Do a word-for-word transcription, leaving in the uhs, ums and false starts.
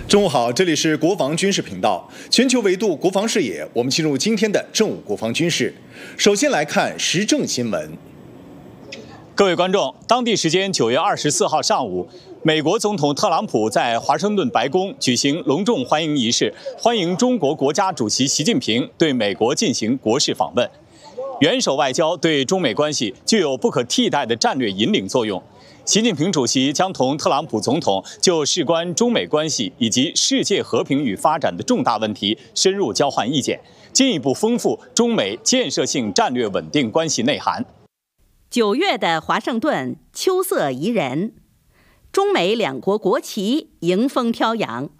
中午好，这里是国防军事频道，全球维度国防视野。我们进入今天的正午国防军事。首先来看时政新闻。 各位观众，当地时间九月二十四号上午，美国总统特朗普在华盛顿白宫举行隆重欢迎仪式，欢迎中国国家主席习近平对美国进行国事访问。元首外交对中美关系具有不可替代的战略引领作用。习近平主席将同特朗普总统就事关中美关系以及世界和平与发展的重大问题深入交换意见，进一步丰富中美建设性战略稳定关系内涵。 九月的华盛顿秋色宜人，中美两国国旗迎风飘扬。